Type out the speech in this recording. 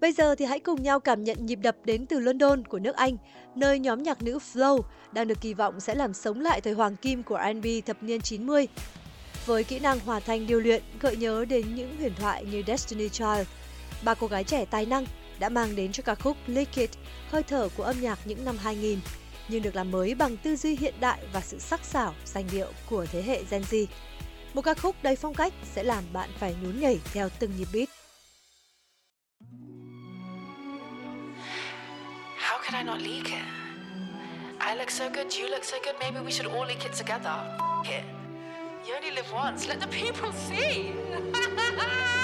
Bây giờ thì hãy cùng nhau cảm nhận nhịp đập đến từ London của nước Anh, nơi nhóm nhạc nữ Flow đang được kỳ vọng sẽ làm sống lại thời hoàng kim của R&B thập niên 90. Với kỹ năng hòa thanh điêu luyện, gợi nhớ đến những huyền thoại như Destiny Child, ba cô gái trẻ tài năng đã mang đến cho ca khúc Lick It hơi thở của âm nhạc những năm 2000, nhưng được làm mới bằng tư duy hiện đại và sự sắc sảo, sành điệu của thế hệ Gen Z. Một ca khúc đầy phong cách sẽ làm bạn phải nhún nhảy theo từng nhịp beat. How could I not leak it? I look so good, you look so good, maybe we should all leak it together. F it. You only live once, let the people see.